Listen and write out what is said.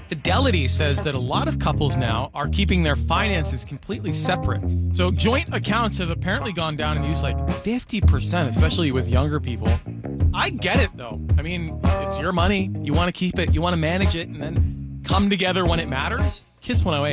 Fidelity says that a lot of couples now are keeping their finances completely separate. So joint accounts have apparently gone down in use like 50%, especially with younger people. I get it, though. I mean, it's your money. You want to keep it. You want to manage it and then come together when it matters. Kiss 108.